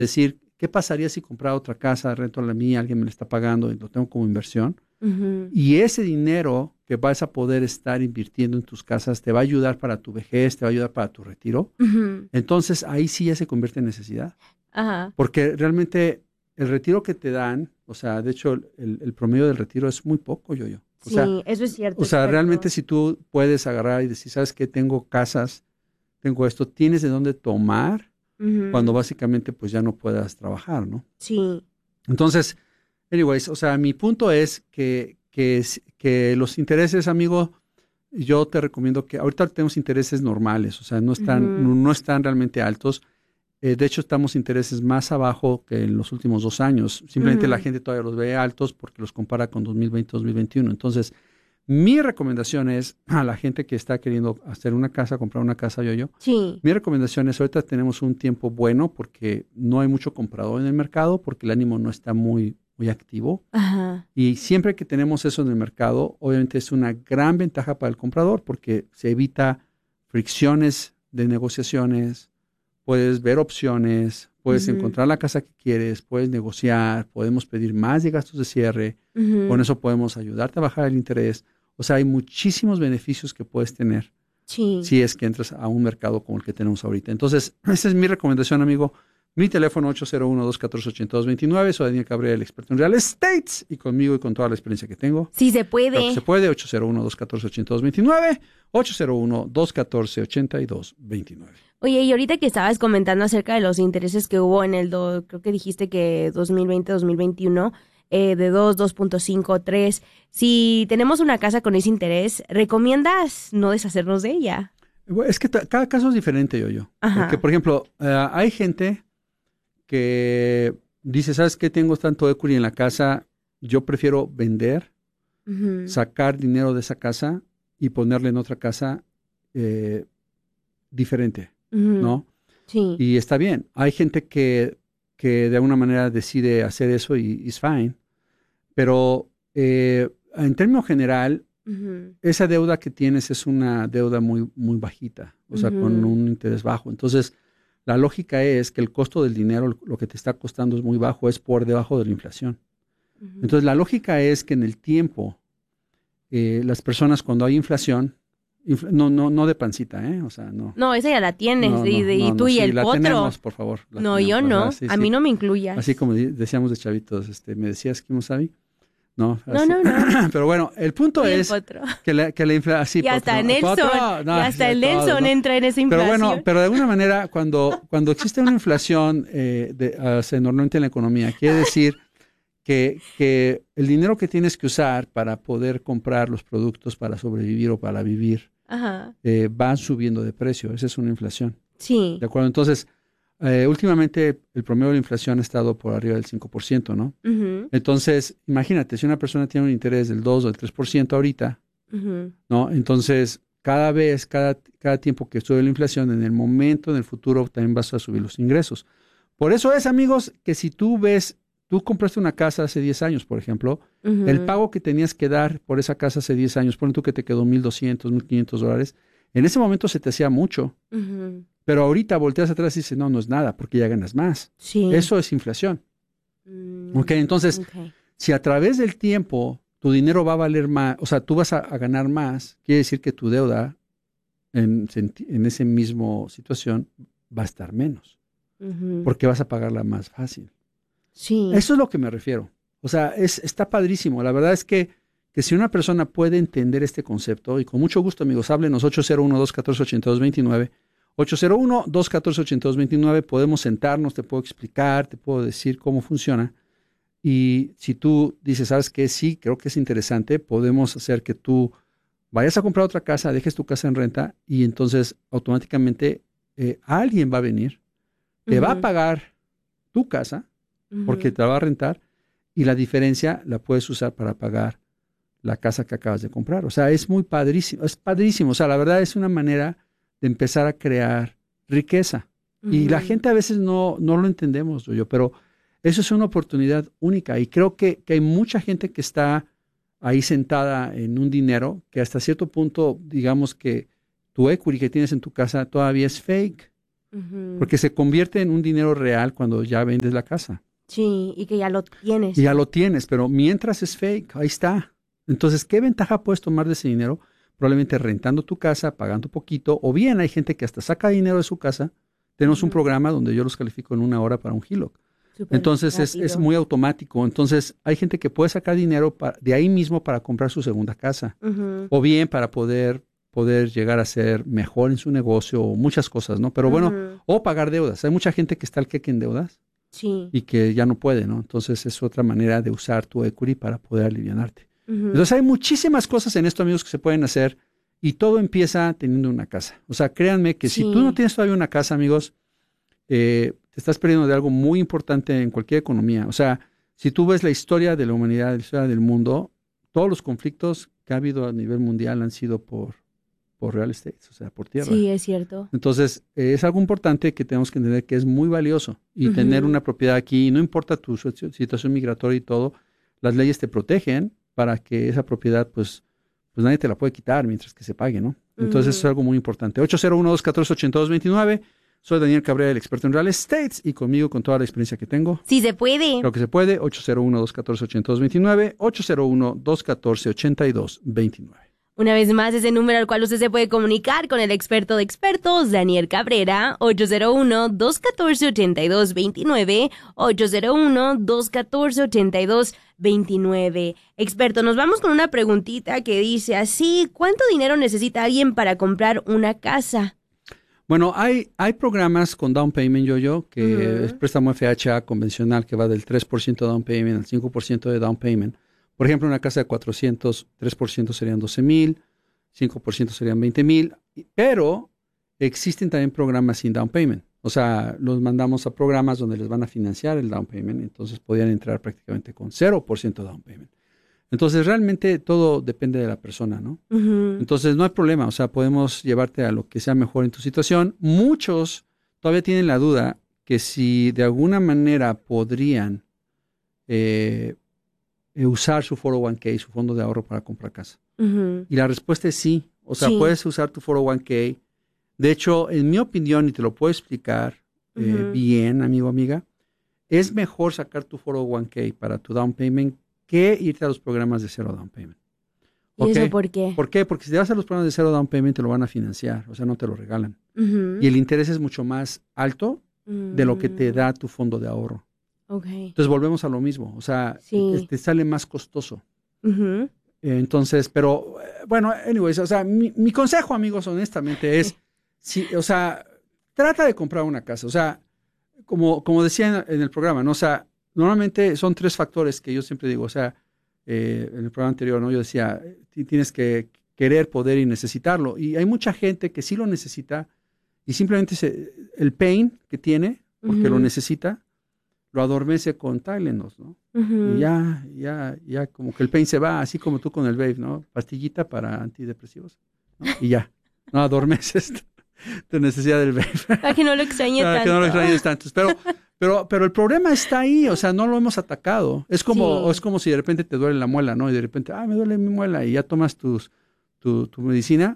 decir, ¿qué pasaría si comprara otra casa, rento la mía, alguien me la está pagando y lo tengo como inversión? Y ese dinero que vas a poder estar invirtiendo en tus casas te va a ayudar para tu vejez, te va a ayudar para tu retiro. Entonces, ahí sí ya se convierte en necesidad. Ajá. Porque realmente el retiro que te dan, o sea, de hecho, el promedio del retiro es muy poco, yo. O Sí, sea, eso es cierto. o sea, cierto. realmente si tú puedes agarrar y decir, ¿sabes qué? Tengo casas, tengo esto, tienes de dónde tomar cuando básicamente pues ya no puedas trabajar, ¿no? Sí. Entonces, anyways, o sea, mi punto es que los intereses, amigo, yo te recomiendo que ahorita tenemos intereses normales, o sea, no están realmente altos. De hecho, estamos intereses más abajo que en los últimos 2 años. Simplemente la gente todavía los ve altos porque los compara con 2020, 2021. Entonces, mi recomendación es a la gente que está queriendo hacer una casa, comprar una casa, Sí. mi recomendación es, ahorita tenemos un tiempo bueno porque no hay mucho comprador en el mercado, porque el ánimo no está muy activo. Ajá. Y siempre que tenemos eso en el mercado, obviamente es una gran ventaja para el comprador porque se evita fricciones de negociaciones, puedes ver opciones, puedes encontrar la casa que quieres, puedes negociar, podemos pedir más de gastos de cierre, con eso podemos ayudarte a bajar el interés. O sea, hay muchísimos beneficios que puedes tener si es que entras a un mercado como el que tenemos ahorita. Entonces, esa es mi recomendación, amigo. Mi teléfono 801-214-8229. Soy Daniel Cabrera, el experto en real estate, y conmigo y con toda la experiencia que tengo. Sí se puede. Claro que se puede. 801-214-8229. 801-214-8229. Oye, y ahorita que estabas comentando acerca de los intereses que hubo en creo que dijiste que 2020-2021, de 2.5, 3. Si tenemos una casa con ese interés, ¿recomiendas no deshacernos de ella? Es que cada caso es diferente, yo. Ajá. Porque, por ejemplo, hay gente que dice, ¿sabes qué? Tengo tanto equity en la casa, yo prefiero vender, sacar dinero de esa casa y ponerle en otra casa diferente, ¿no? Sí. Y está bien. Hay gente que de alguna manera decide hacer eso y es fine. Pero en términos general, esa deuda que tienes es una deuda muy, muy bajita, o sea, con un interés bajo. Entonces, la lógica es que el costo del dinero, lo que te está costando es muy bajo, es por debajo de la inflación. Entonces, la lógica es que en el tiempo, las personas cuando hay inflación, no de pancita, o sea, no. No, esa ya la tienes, y tú y sí, el la potro. tenemos, por favor. No, yo no, sí, a mí no me incluyas. Así como decíamos de chavitos, ¿me decías que no sabía? No, no. Pero bueno, el punto es que la inflación... Y hasta el Nelson entra en esa inflación. Pero bueno, pero de alguna manera, cuando existe una inflación normalmente en la economía, quiere decir que el dinero que tienes que usar para poder comprar los productos para sobrevivir o para vivir va subiendo de precio. Esa es una inflación. Sí. ¿De acuerdo? Entonces, últimamente el promedio de la inflación ha estado por arriba del 5%, ¿no? Entonces, imagínate, si una persona tiene un interés del 2 o del 3% ahorita, ¿no? Entonces, cada tiempo que sube la inflación, en el futuro también vas a subir los ingresos. Por eso es, amigos, que si tú compraste una casa hace 10 años, por ejemplo, el pago que tenías que dar por esa casa hace 10 años, pon tú que te quedó $1,200, $1,500, en ese momento se te hacía mucho. Pero ahorita volteas atrás y dices, no es nada, porque ya ganas más. Sí. Eso es inflación. Entonces, si a través del tiempo tu dinero va a valer más, o sea, tú vas a ganar más, quiere decir que tu deuda en esa misma situación va a estar menos, porque vas a pagarla más fácil. Sí. Eso es lo que me refiero. O sea, está padrísimo. La verdad es que si una persona puede entender este concepto, y con mucho gusto, amigos, háblenos 801-214-8229, 801-214-8229, podemos sentarnos, te puedo explicar, te puedo decir cómo funciona. Y si tú dices, ¿sabes qué? Sí, creo que es interesante, podemos hacer que tú vayas a comprar otra casa, dejes tu casa en renta y entonces automáticamente alguien va a venir, te va a pagar tu casa porque te la va a rentar y la diferencia la puedes usar para pagar la casa que acabas de comprar. O sea, es muy padrísimo, es padrísimo. O sea, la verdad es una manera de empezar a crear riqueza. Y la gente a veces no lo entendemos, pero eso es una oportunidad única. Y creo que hay mucha gente que está ahí sentada en un dinero que hasta cierto punto, digamos que tu equity que tienes en tu casa todavía es fake. Porque se convierte en un dinero real cuando ya vendes la casa. Sí, y que ya lo tienes. Y ya lo tienes, pero mientras es fake, ahí está. Entonces, ¿qué ventaja puedes tomar de ese dinero? Probablemente rentando tu casa, pagando poquito, o bien hay gente que hasta saca dinero de su casa. Tenemos un programa donde yo los califico en 1 hora para un HELOC. Entonces es muy automático. Entonces hay gente que puede sacar dinero de ahí mismo para comprar su segunda casa. O bien para poder llegar a ser mejor en su negocio o muchas cosas, ¿no? Pero bueno, o pagar deudas. Hay mucha gente que está al queque en deudas y que ya no puede, ¿no? Entonces es otra manera de usar tu equity para poder alivianarte. Entonces hay muchísimas cosas en esto, amigos, que se pueden hacer y todo empieza teniendo una casa. O sea, créanme que si tú no tienes todavía una casa, amigos, te estás perdiendo de algo muy importante en cualquier economía. O sea, si tú ves la historia de la humanidad, la historia del mundo, todos los conflictos que ha habido a nivel mundial han sido por real estate, o sea, por tierra. Sí, es cierto. Entonces, es algo importante que tenemos que entender que es muy valioso. Y tener una propiedad aquí, no importa tu situación migratoria y todo, las leyes te protegen para que esa propiedad, pues nadie te la puede quitar mientras que se pague, ¿no? Entonces, eso es algo muy importante. 801-214-8229. Soy Daniel Cabrera, el experto en real estate, y conmigo, con toda la experiencia que tengo. Sí se puede. Creo que se puede. 801-214-8229. 801-214-8229. Una vez más, ese número al cual usted se puede comunicar con el experto de expertos, Daniel Cabrera, 801-214-8229, 801-214-8229. Experto, nos vamos con una preguntita que dice así: ¿cuánto dinero necesita alguien para comprar una casa? Bueno, hay programas con down payment, que es préstamo FHA convencional que va del 3% de down payment al 5% de down payment. Por ejemplo, una casa de 400, 3% serían 12,000, 5% serían 20,000, pero existen también programas sin down payment. O sea, los mandamos a programas donde les van a financiar el down payment, entonces podrían entrar prácticamente con 0% de down payment. Entonces, realmente todo depende de la persona, ¿no? Entonces, no hay problema, o sea, podemos llevarte a lo que sea mejor en tu situación. Muchos todavía tienen la duda que si de alguna manera podrían usar su 401k, su fondo de ahorro para comprar casa. Y la respuesta es sí. O sea, puedes usar tu 401k. De hecho, en mi opinión, y te lo puedo explicar bien, amigo, amiga, es mejor sacar tu 401k para tu down payment que irte a los programas de cero down payment. ¿Y eso por qué? ¿Por qué? Porque si te vas a los programas de cero down payment te lo van a financiar, o sea, no te lo regalan. Y el interés es mucho más alto de lo que te da tu fondo de ahorro. Entonces volvemos a lo mismo, o sea, te sale más costoso. Entonces, pero bueno, anyways, o sea, mi consejo, amigos, honestamente es, o sea, trata de comprar una casa. O sea, como decía en el programa, ¿no? O sea, normalmente son 3 factores que yo siempre digo. O sea, en el programa anterior, ¿no? Yo decía, tienes que querer, poder y necesitarlo. Y hay mucha gente que sí lo necesita y simplemente el pain que tiene, porque lo necesita, lo adormece con Tylenol, ¿no? Y ya como que el pain se va, así como tú con el Babe, ¿no? Pastillita para antidepresivos, ¿no? Y ya, no adormeces tu necesidad del Babe. Para que no lo extrañes tanto. Para que no lo extrañes tanto. Pero el problema está ahí, o sea, no lo hemos atacado. Es como si de repente te duele la muela, ¿no? Y de repente, me duele mi muela, y ya tomas tu medicina,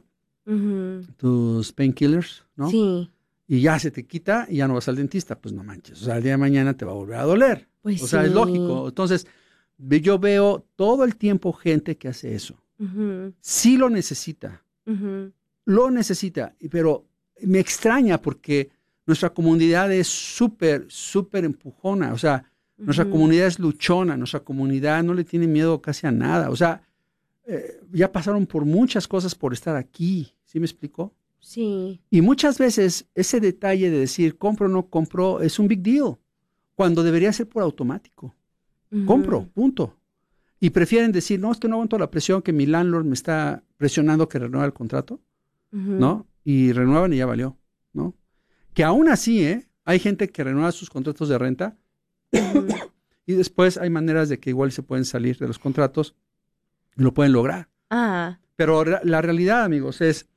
tus painkillers, ¿no? Sí. Y ya se te quita y ya no vas al dentista. Pues no manches, o sea, el día de mañana te va a volver a doler. Pues o sea, es lógico. Entonces, yo veo todo el tiempo gente que hace eso. Sí lo necesita. Lo necesita, pero me extraña porque nuestra comunidad es súper, súper empujona. O sea, nuestra comunidad es luchona. Nuestra comunidad no le tiene miedo casi a nada. O sea, ya pasaron por muchas cosas por estar aquí. ¿Sí me explico? Sí. Y muchas veces ese detalle de decir compro o no compro es un big deal, cuando debería ser por automático. Compro, punto. Y prefieren decir, no, es que no aguanto la presión, que mi landlord me está presionando que renueve el contrato, ¿no? Y renuevan y ya valió, ¿no? Que aún así, hay gente que renueva sus contratos de renta y después hay maneras de que igual se pueden salir de los contratos y lo pueden lograr. Pero la realidad, amigos, es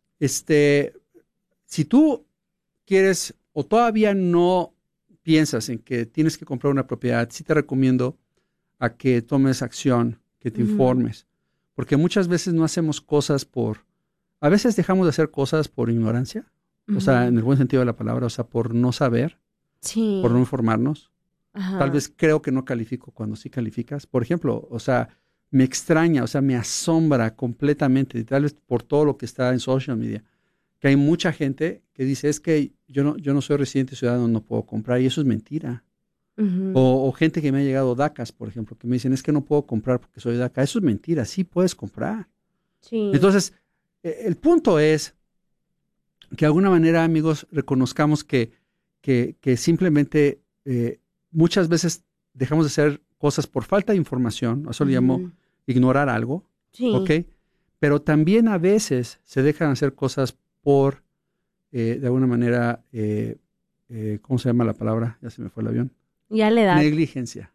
si tú quieres o todavía no piensas en que tienes que comprar una propiedad, sí te recomiendo a que tomes acción, que te informes, porque muchas veces no hacemos cosas a veces dejamos de hacer cosas por ignorancia, o sea, en el buen sentido de la palabra, o sea, por no saber, Sí. por no informarnos. Ajá. Tal vez creo que no califico cuando sí calificas. Por ejemplo, o sea, me extraña, o sea, me asombra completamente, y tal vez por todo lo que está en social media, que hay mucha gente que dice, es que yo no soy residente ciudadano, no puedo comprar, y eso es mentira. Ujú. O gente que me ha llegado DACAs, por ejemplo, que me dicen, es que no puedo comprar porque soy DACA. Eso es mentira, sí puedes comprar. Sí. Entonces, el punto es que de alguna manera, amigos, reconozcamos que simplemente muchas veces dejamos de hacer cosas por falta de información, eso le llamo Ujú. ignorar algo, Sí. ¿ok? Pero también a veces se dejan hacer cosas por, de alguna manera, ¿cómo se llama la palabra? Ya se me fue el avión. Ya la edad. Negligencia.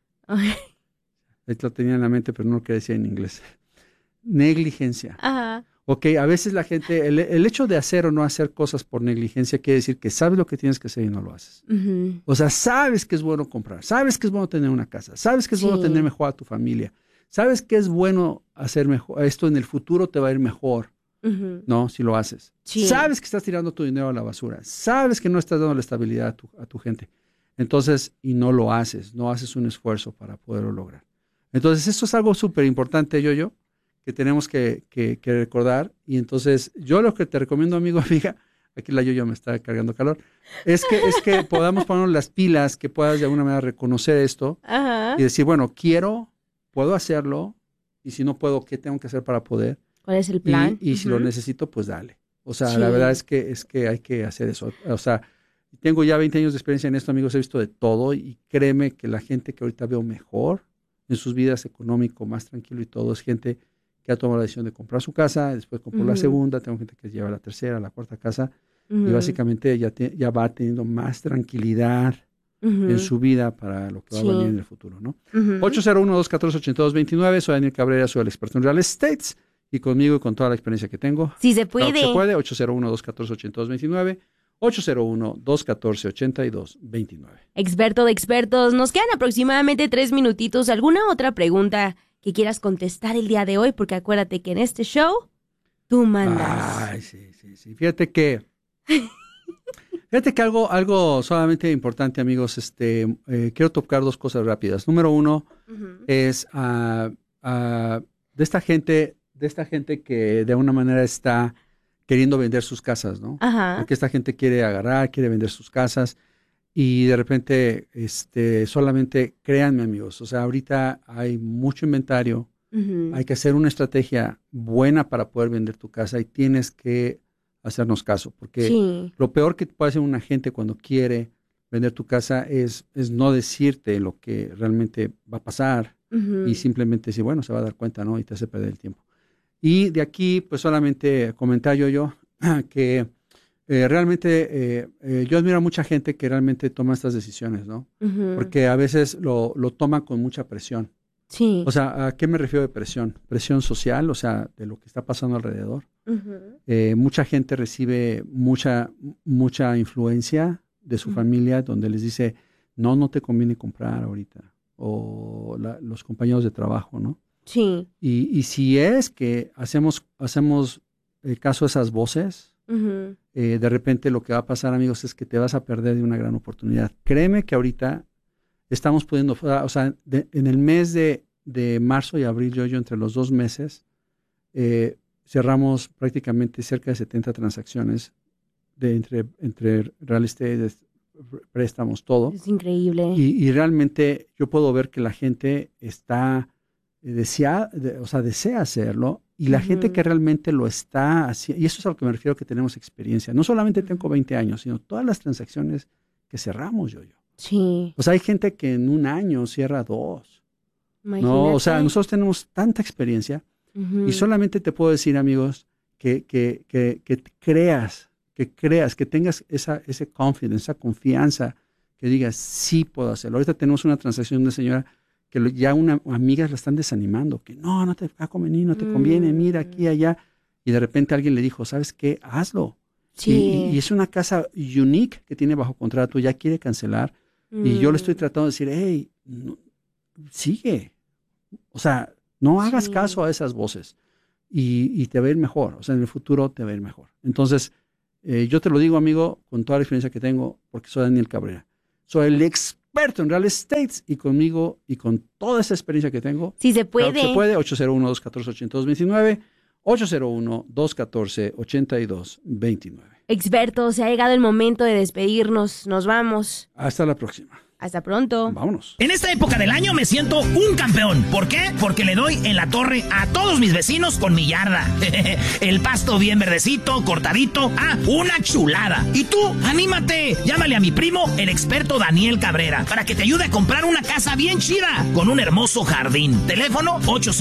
Ahí lo tenía en la mente, pero no lo quería decir en inglés. Negligencia. Ajá. Ok, a veces la gente, el hecho de hacer o no hacer cosas por negligencia quiere decir que sabes lo que tienes que hacer y no lo haces. Ujú. O sea, sabes que es bueno comprar, sabes que es bueno tener una casa, sabes que es bueno Sí. tener mejor a tu familia, sabes que es bueno hacer mejor, esto en el futuro te va a ir mejor, Ujú. ¿no? Si lo haces. Sí. Sabes que estás tirando tu dinero a la basura, sabes que no estás dando la estabilidad a tu gente. Entonces, y no lo haces, no haces un esfuerzo para poderlo lograr. Entonces, esto es algo súper importante, yo, que tenemos que recordar. Y entonces, yo lo que te recomiendo, amigo, amiga, aquí la yo me está cargando calor, es que podamos poner las pilas, que puedas de alguna manera reconocer esto Ajá. y decir, bueno, puedo hacerlo, y si no puedo, ¿qué tengo que hacer para poder? ¿Cuál es el plan? Y si lo Ujú. necesito, pues dale. O sea, Sí. la verdad es que hay que hacer eso. O sea, tengo ya 20 años de experiencia en esto, amigos, he visto de todo, y créeme que la gente que ahorita veo mejor en sus vidas económico, más tranquilo y todo, es gente que ha tomado la decisión de comprar su casa, después compró la Ujú. segunda, tengo gente que lleva la tercera, la cuarta casa, y Ujú. básicamente ya va teniendo más tranquilidad en Ujú. su vida para lo que va a Sí. venir en el futuro, ¿no? Ujú. 801-214-8229, soy Daniel Cabrera, soy el experto en real estate, y conmigo y con toda la experiencia que tengo. Sí se Claro que se puede. puede, 801-214-8229, 801-214-8229. Experto de expertos, nos quedan aproximadamente 3 minutitos. ¿Alguna otra pregunta que quieras contestar el día de hoy? Porque acuérdate que en este show tú mandas. Ay, sí. Fíjate que algo solamente importante, amigos, quiero tocar dos cosas rápidas. Número uno Ujú. es de esta gente que de alguna manera está queriendo vender sus casas, ¿no? Ajá. Porque esta gente quiere vender sus casas, y de repente, solamente créanme, amigos, o sea, ahorita hay mucho inventario, Ujú. hay que hacer una estrategia buena para poder vender tu casa, y tienes que hacernos caso, porque Sí. lo peor que puede hacer un agente cuando quiere vender tu casa es no decirte lo que realmente va a pasar, Ujú. y simplemente decir, bueno, se va a dar cuenta, ¿no? Y te hace perder el tiempo. Y de aquí, pues solamente comentar yo que realmente yo admiro a mucha gente que realmente toma estas decisiones, ¿no? Ujú. Porque a veces lo toma con mucha presión. Sí. O sea, ¿a qué me refiero de presión? Presión social, o sea, de lo que está pasando alrededor. Ujú. Mucha gente recibe mucha influencia de su Ujú. familia, donde les dice, no te conviene comprar ahorita. O los compañeros de trabajo, ¿no? Sí. Y si es que hacemos caso a esas voces, Ujú. de repente lo que va a pasar, amigos, es que te vas a perder de una gran oportunidad. Créeme que ahorita estamos pudiendo, o sea, en el mes de marzo y abril, yo entre los 2 meses, cerramos prácticamente cerca de 70 transacciones entre real estate, préstamos, todo. Es increíble. Y realmente yo puedo ver que la gente está desea hacerlo, y la gente que realmente lo está haciendo, y eso es a lo que me refiero, que tenemos experiencia. No solamente tengo 20 años, sino todas las transacciones que cerramos yo. Sí. O sea, hay gente que en un año cierra 2. Imagínate. No, o sea, nosotros tenemos tanta experiencia, Ujú. y solamente te puedo decir, amigos, que creas, que tengas ese confidence, esa confianza, que digas, sí puedo hacerlo. Ahorita tenemos una transacción de una señora que ya amigas la están desanimando, que no te va a convenir, no te conviene, mira aquí, allá. Y de repente alguien le dijo, ¿sabes qué? Hazlo. Sí. Y es una casa unique que tiene bajo contrato, ya quiere cancelar. Y yo le estoy tratando de decir, hey, sigue. O sea, no hagas Sí. caso a esas voces, y te va a ir mejor. O sea, en el futuro te va a ir mejor. Entonces, Yo te lo digo, amigo, con toda la experiencia que tengo, porque soy Daniel Cabrera. Soy el experto en real estate y conmigo y con toda esa experiencia que tengo. Sí se puede. Claro que se puede. 801-214-8229. 801-214-8229. Expertos, se ha llegado el momento de despedirnos. Nos vamos. Hasta la próxima. Hasta pronto. Vámonos. En esta época del año me siento un campeón. ¿Por qué? Porque le doy en la torre a todos mis vecinos con mi yarda. El pasto bien verdecito, cortadito. Una chulada. Y tú, anímate. Llámale a mi primo, el experto Daniel Cabrera, para que te ayude a comprar una casa bien chida, con un hermoso jardín. Teléfono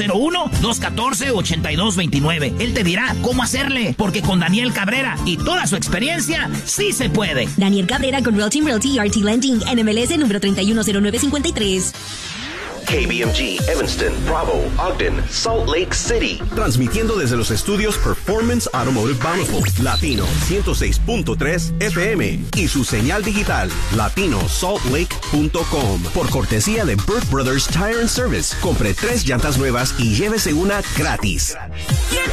801-214-8229. Él te dirá cómo hacerle, porque con Daniel Cabrera y toda su experiencia, sí se puede. Daniel Cabrera con Real Team Realty RT Lending, NMLS número 310953. KBMG, Evanston, Bravo, Ogden, Salt Lake City. Transmitiendo desde los estudios Performance Automotive Bountiful, Latino 106.3 FM y su señal digital, latinosaltlake.com. Por cortesía de Burt Brothers Tire and Service. Compre 3 llantas nuevas y llévese una gratis.